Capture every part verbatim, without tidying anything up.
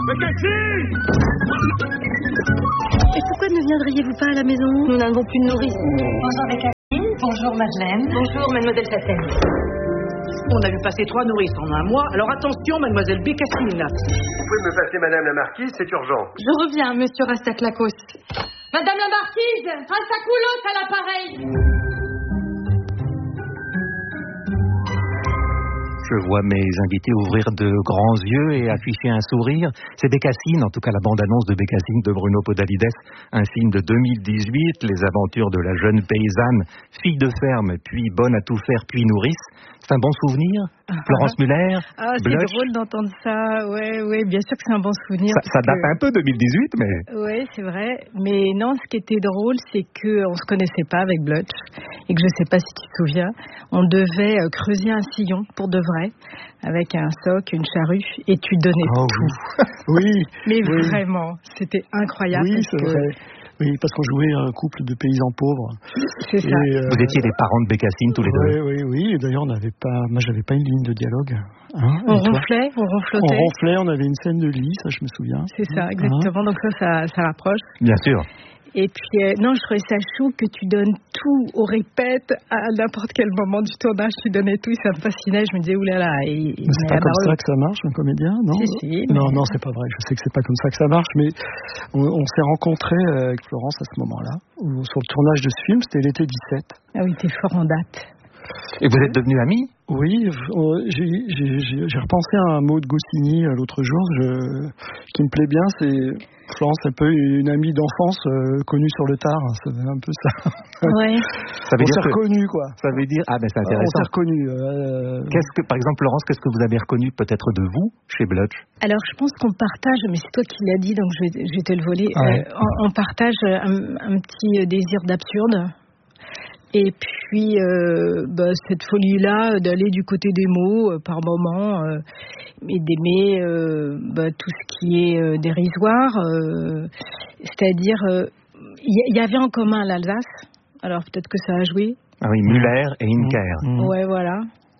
Bécassine! Et pourquoi ne viendriez-vous pas à la maison? Nous n'avons plus de nourrice. Bonjour Bécassine, bonjour Madeleine. Bonjour mademoiselle Châtaigne. On a vu passer trois nourrices en un mois, alors attention mademoiselle Bécassine. Vous pouvez me passer madame la marquise, c'est urgent. Je reviens, monsieur Rastaclacos. Madame la marquise, Rastacoulos à l'appareil. Je vois mes invités ouvrir de grands yeux et afficher un sourire. C'est Bécassine, en tout cas la bande-annonce de Bécassine de Bruno Podalides, un film de deux mille dix-huit, les aventures de la jeune paysanne, fille de ferme, puis bonne à tout faire, puis nourrice. C'est un bon souvenir, ah, Florence Muller? Ah, c'est Blutch. Drôle d'entendre ça. Ouais, ouais, bien sûr que c'est un bon souvenir. Ça, ça date que... un peu deux mille dix-huit, mais... Oui, c'est vrai. Mais non, ce qui était drôle, c'est qu'on ne se connaissait pas avec Blutch et que je ne sais pas si tu te souviens, on devait creuser un sillon pour de vrai, avec un soc, une charrue, et tu donnais oh, tout. Oui. Mais oui. vraiment, c'était incroyable. Oui, c'est que... vrai. Oui, parce qu'on jouait un couple de paysans pauvres. C'est ça. Et, euh, Vous étiez des parents de Bécassine tous les oui, deux. Oui, oui, oui. D'ailleurs, on n'avait pas, moi, j'avais pas une ligne de dialogue. Hein, on ronflait, on ronflotait. On ronflait, on avait une scène de lit, ça, je me souviens. C'est ça, exactement. Hein. Donc ça, ça, ça rapproche. Bien sûr. Et puis, euh, non, je trouvais ça chou que tu donnes tout au répète à n'importe quel moment du tournage, tu donnais tout, ça me fascinait. Je me disais, oulala. Et, mais c'est pas comme ça que ça marche, un comédien, non? Si, si, mais... Non, non, c'est pas vrai. Je sais que c'est pas comme ça que ça marche, mais on, on s'est rencontrés avec Florence à ce moment-là, où, sur le tournage de ce film, c'était l'été dix-sept. Ah oui, t'es fort en date. Et vous êtes devenus amis? Oui, j'ai, j'ai, j'ai, j'ai repensé à un mot de Goscinny l'autre jour, je, qui me plaît bien, c'est Florence, un peu une amie d'enfance euh, connue sur le tard, c'est un peu ça. Ouais. Ça veut on dire s'est que... reconnus, quoi. Ça veut dire, ah ben c'est intéressant. On s'est reconnus. Euh... Qu'est-ce que, par exemple, Florence, qu'est-ce que vous avez reconnu peut-être de vous chez Blutch? Alors, je pense qu'on partage, mais c'est toi qui l'as dit, donc je vais, je vais te le voler. Ah ouais. euh, on, on partage un, un petit désir d'absurde. Et puis, euh, bah, cette folie-là d'aller du côté des mots euh, par moment, euh, et d'aimer euh, bah, tout ce qui est euh, dérisoire. Euh, c'est-à-dire, il euh, y, y avait en commun l'Alsace. Alors, peut-être que ça a joué. Ah oui, Muller et Inker. Mmh. Ouais, voilà.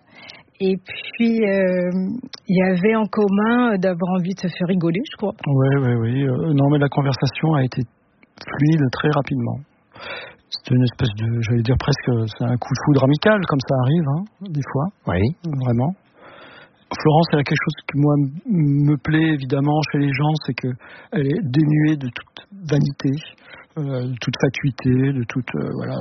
Et puis, il euh, y avait en commun d'avoir envie de se faire rigoler, je crois. Oui, oui, oui. Euh, non, mais la conversation a été fluide très rapidement. C'est une espèce de, j'allais dire presque, c'est un coup de foudre amical, comme ça arrive, hein, des fois. Oui. Vraiment. Florence, elle a quelque chose qui, moi, me plaît évidemment chez les gens, c'est qu'elle est dénuée de toute vanité, euh, de toute fatuité, de toute, euh, voilà.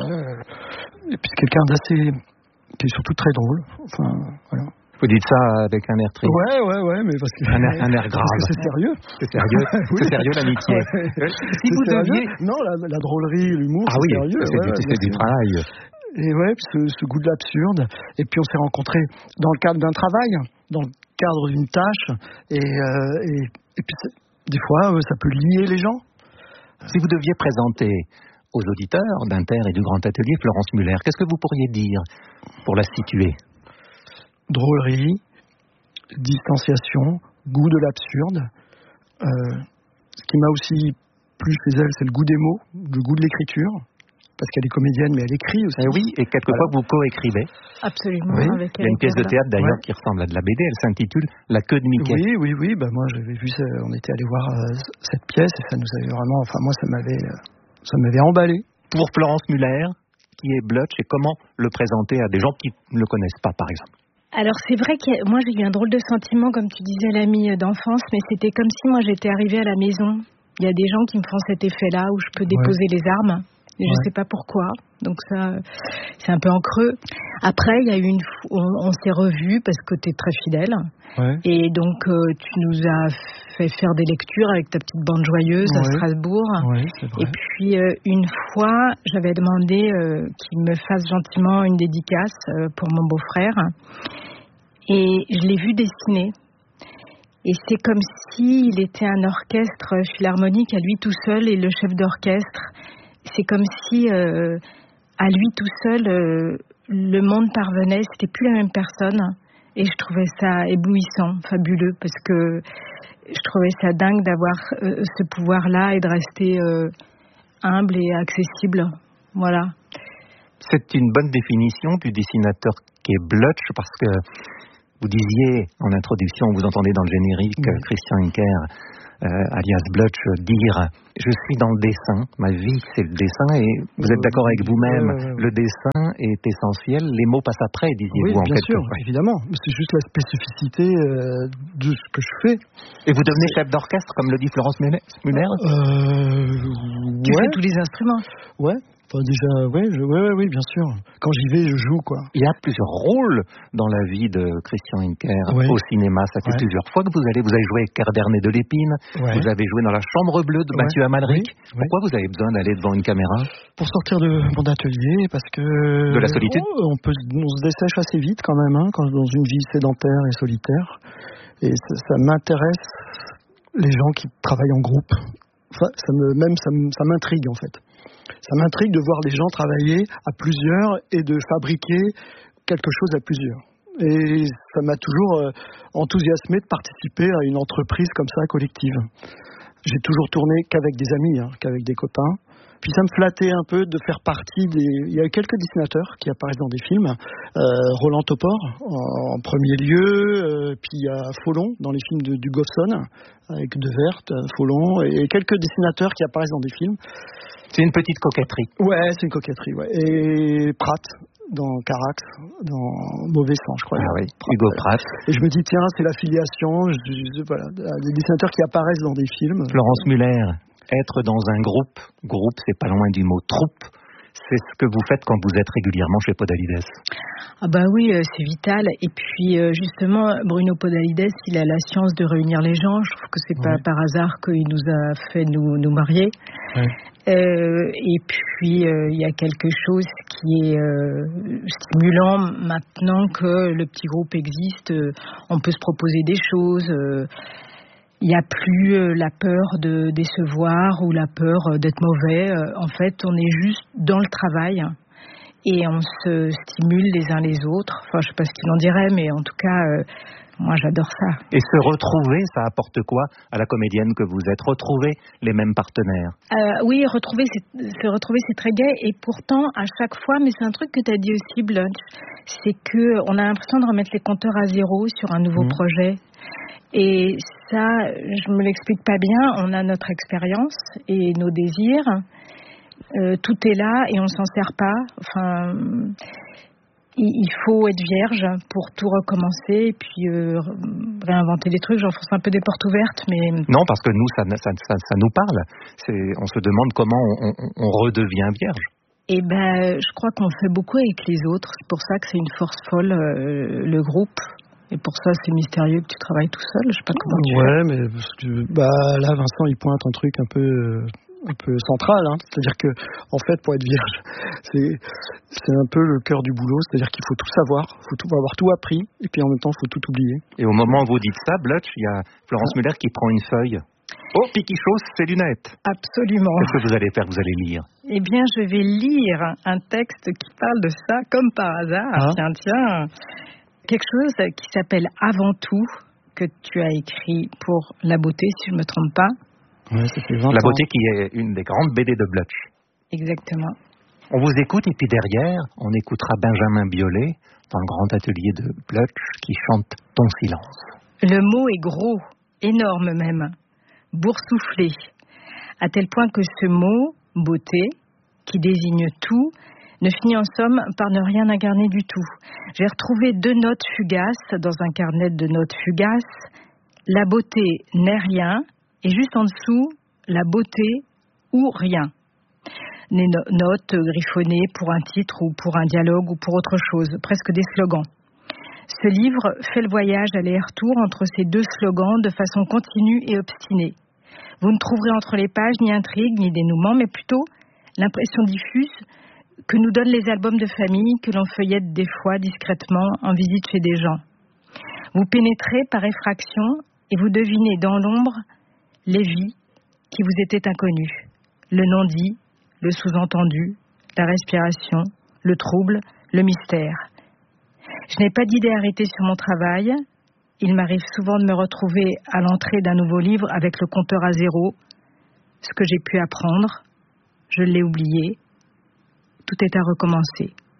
Et puis c'est quelqu'un d'assez, qui est surtout très drôle. Enfin, voilà. Vous dites ça avec un air triste. Ouais, ouais, ouais, mais parce que... Un air, un air grave. Parce que c'est sérieux. C'est sérieux, oui. C'est sérieux l'amitié. Ouais. Si vous deviez... Non, la, la drôlerie, l'humour, ah c'est oui, sérieux. c'est, ouais, du, c'est du travail. Et ouais, ce, ce goût de l'absurde. Et puis on s'est rencontrés dans le cadre d'un travail, dans le cadre d'une tâche. Et, euh, et, et puis des fois, ça peut lier les gens. Si vous deviez présenter aux auditeurs d'Inter et du Grand Atelier Florence Muller, qu'est-ce que vous pourriez dire pour la situer? Drôlerie, distanciation, goût de l'absurde. Euh, ce qui m'a aussi plu chez elle, c'est le goût des mots, le goût de l'écriture. Parce qu'elle est comédienne, mais elle écrit aussi. Et oui, et quelquefois voilà. vous co-écrivez. Absolument. Oui. Avec il y a une pièce de théâtre d'ailleurs ouais. qui ressemble à de la B D, elle s'intitule La queue de Mickey. Oui, oui, oui. Bah moi, j'avais vu, ça, on était allé voir euh, cette pièce et ça nous avait vraiment, enfin moi, ça m'avait, euh, ça m'avait emballé. Pour Florence Muller, qui est Blutch, et comment le présenter à des gens qui ne le connaissent pas, par exemple? Alors c'est vrai que moi j'ai eu un drôle de sentiment, comme tu disais, l'ami d'enfance, mais c'était comme si moi j'étais arrivée à la maison. Il y a des gens qui me font cet effet-là où je peux déposer ouais. les armes. Et je ne ouais. sais pas pourquoi. Donc ça, c'est un peu en creux. Après, il y a eu une, on, on s'est revus parce que tu es très fidèle. Ouais. Et donc euh, tu nous as fait faire des lectures avec ta petite bande joyeuse ouais. à Strasbourg. Ouais, c'est vrai. Et puis euh, une fois, j'avais demandé euh, qu'il me fasse gentiment une dédicace euh, pour mon beau-frère. Et je l'ai vu dessiner. Et c'est comme s'il était un orchestre philharmonique à lui tout seul et le chef d'orchestre. C'est comme si, euh, à lui tout seul, euh, le monde parvenait. C'était plus la même personne. Et je trouvais ça éblouissant, fabuleux, parce que je trouvais ça dingue d'avoir euh, ce pouvoir-là et de rester euh, humble et accessible. Voilà. C'est une bonne définition du dessinateur qui est Blutch, parce que vous disiez en introduction, vous entendez dans le générique, oui. Christian Inker, euh, alias Blutch, dire « je suis dans le dessin, ma vie c'est le dessin » et vous êtes d'accord avec vous-même, ouais, ouais, ouais. le dessin est essentiel, les mots passent après, disiez-vous oui, en bien quelque sûr, sorte. évidemment, c'est juste la spécificité euh, de ce que je fais. Et vous devenez chef d'orchestre, comme le dit Florence Muller euh, Tu ouais. fais tous les instruments. Ouais. Enfin, déjà, ouais, je, ouais, ouais, oui, bien sûr. Quand j'y vais, je joue, quoi. Il y a plusieurs rôles dans la vie de Christian Inker ouais. au cinéma. Ça fait ouais. plusieurs fois que vous allez, vous avez joué avec Kerderne de l'Épine, ouais. vous avez joué dans La Chambre Bleue de Mathieu ouais. Amalric. Oui. Pourquoi oui. vous avez besoin d'aller devant une caméra? Pour sortir de mon atelier, parce que... De la solitude oh, on, peut, on se dessèche assez vite quand même, hein, quand, dans une vie sédentaire et solitaire. Et ça, ça m'intéresse, les gens qui travaillent en groupe. Enfin, ça me, même ça, ça m'intrigue en fait. Ça m'intrigue de voir les gens travailler à plusieurs et de fabriquer quelque chose à plusieurs. Et ça m'a toujours euh, enthousiasmé de participer à une entreprise comme ça, collective. J'ai toujours tourné qu'avec des amis, hein, qu'avec des copains. Puis ça me flattait un peu de faire partie des... Il y a eu quelques dessinateurs qui apparaissent dans des films. Euh, Roland Topor, en, en premier lieu. Euh, puis il y a Follon, dans les films de, du Gofson, avec De Verte, Follon. Et quelques dessinateurs qui apparaissent dans des films. C'est une petite coquetterie. Ouais, c'est une coquetterie, ouais. Et Pratt, dans Carax, dans Mauvais Sang, je crois. Ah oui, Pratt, Hugo ouais. Pratt. Et je me dis, tiens, c'est l'affiliation, je, je, voilà, des dessinateurs qui apparaissent dans des films. Florence Muller, être dans un groupe, groupe, c'est pas loin du mot troupe. C'est ce que vous faites quand vous êtes régulièrement chez Podalides. Ah bah oui, euh, c'est vital. Et puis euh, justement, Bruno Podalides, il a la science de réunir les gens. Je trouve que c'est ouais. pas par hasard qu'il nous a fait nous, nous marier. Ouais. Euh, et puis euh, il y a quelque chose qui est euh, stimulant maintenant que le petit groupe existe. Euh, on peut se proposer des choses. Euh, Il n'y a plus euh, la peur de décevoir ou la peur euh, d'être mauvais. Euh, en fait, on est juste dans le travail et on se stimule les uns les autres. Enfin, je ne sais pas ce qu'il en dirait, mais en tout cas, euh, moi, j'adore ça. Et se retrouver, ça apporte quoi à la comédienne que vous êtes? Retrouver les mêmes partenaires? euh, Oui, retrouver, c'est, se retrouver, c'est très gai. Et pourtant, à chaque fois, mais c'est un truc que tu as dit aussi, Blutch, c'est qu'on a l'impression de remettre les compteurs à zéro sur un nouveau mmh. projet. Et ça, je me l'explique pas bien. On a notre expérience et nos désirs. Euh, tout est là et on s'en sert pas. Enfin, il faut être vierge pour tout recommencer et puis euh, réinventer des trucs. J'enfonce un peu des portes ouvertes, mais non, parce que nous, ça, ça, ça, ça nous parle. C'est, on se demande comment on, on, on redevient vierge. Eh ben, je crois qu'on fait beaucoup avec les autres. C'est pour ça que c'est une force folle, euh, le groupe. Et pour ça, c'est mystérieux que tu travailles tout seul. Je sais pas comment tu ouais, fais. Ouais, mais parce que, bah, là, Vincent, il pointe un truc un peu, un peu central. Hein. C'est-à-dire que, en fait, pour être vierge, c'est, c'est un peu le cœur du boulot. C'est-à-dire qu'il faut tout savoir, il faut tout, avoir tout appris, et puis en même temps, il faut tout oublier. Et au moment où vous dites ça, Blutch, il y a Florence ah. Muller qui prend une feuille. Oh, puis qui chausse ses lunettes. Absolument. Qu'est-ce que vous allez faire? Vous allez lire? Eh bien, je vais lire un texte qui parle de ça, comme par hasard. Ah. Tiens, tiens. Quelque chose qui s'appelle Avant tout, que tu as écrit pour La Beauté, si je ne me trompe pas. Ouais, ça fait vingt La ans. Beauté qui est une des grandes B D de Blutch. Exactement. On vous écoute et puis derrière, on écoutera Benjamin Biolay dans le grand atelier de Blutch qui chante Ton silence. Le mot est gros, énorme même, boursouflé, à tel point que ce mot, beauté, qui désigne tout, ne finit en somme par ne rien incarner du tout. J'ai retrouvé deux notes fugaces dans un carnet de notes fugaces. La beauté n'est rien, et juste en dessous, la beauté ou rien. Des no- notes griffonnées pour un titre ou pour un dialogue ou pour autre chose, presque des slogans. Ce livre fait le voyage aller-retour entre ces deux slogans de façon continue et obstinée. Vous ne trouverez entre les pages ni intrigue ni dénouement, mais plutôt l'impression diffuse que nous donnent les albums de famille que l'on feuillette des fois discrètement en visite chez des gens. Vous pénétrez par effraction et vous devinez dans l'ombre les vies qui vous étaient inconnues. Le non-dit, le sous-entendu, la respiration, le trouble, le mystère. Je n'ai pas d'idée arrêtée sur mon travail. Il m'arrive souvent de me retrouver à l'entrée d'un nouveau livre avec le compteur à zéro. Ce que j'ai pu apprendre, je l'ai oublié. Tout est à recommencer.